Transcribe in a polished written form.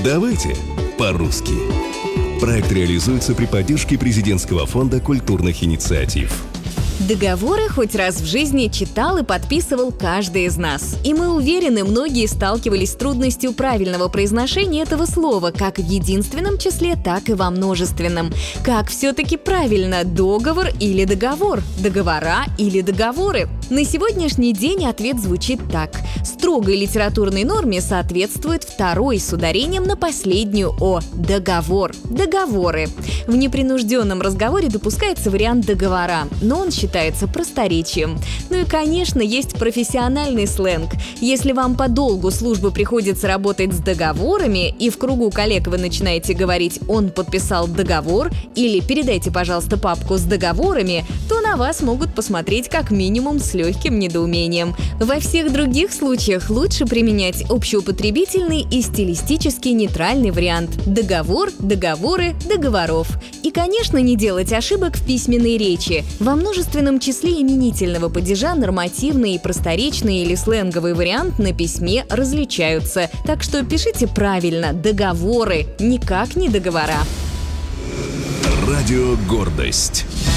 Давайте по-русски. Проект реализуется при поддержке Президентского фонда культурных инициатив. Договоры хоть раз в жизни читал и подписывал каждый из нас. И мы уверены, многие сталкивались с трудностью правильного произношения этого слова как в единственном числе, так и во множественном. Как все-таки правильно, договор или договор, договора или договоры? На сегодняшний день ответ звучит так. Строгой литературной норме соответствует второй с ударением на последнюю «о» – договор, договоры. В непринужденном разговоре допускается вариант договора, но он считается просторечием. Ну и, конечно, есть профессиональный сленг. Если вам по долгу службы приходится работать с договорами, и в кругу коллег вы начинаете говорить «он подписал договор» или «передайте, пожалуйста, папку с договорами», то на вас могут посмотреть как минимум с легким недоумением. Во всех других случаях лучше применять общеупотребительный и стилистически нейтральный вариант – договор, договоры, договоров. И, конечно, не делать ошибок в письменной речи. Во множественном числе именительного падежа нормативный и просторечный или сленговый вариант на письме различаются. Так что пишите правильно – договоры, никак не договора. Радио «Гордость».